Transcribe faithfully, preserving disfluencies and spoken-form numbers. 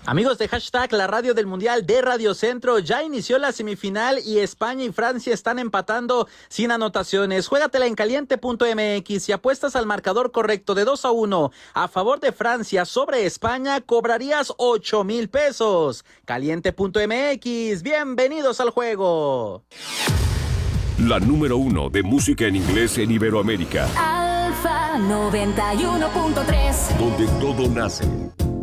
Amigos de hashtag La Radio del Mundial de Radio Centro, ya inició la semifinal y España y Francia están empatando sin anotaciones. Juégatela en caliente punto m x y apuestas al marcador correcto de dos a uno a favor de Francia sobre España, cobrarías ocho mil pesos. caliente punto m x, bienvenidos al juego. La número uno de música en inglés en Iberoamérica. Alfa noventa y uno punto tres. Donde todo nace.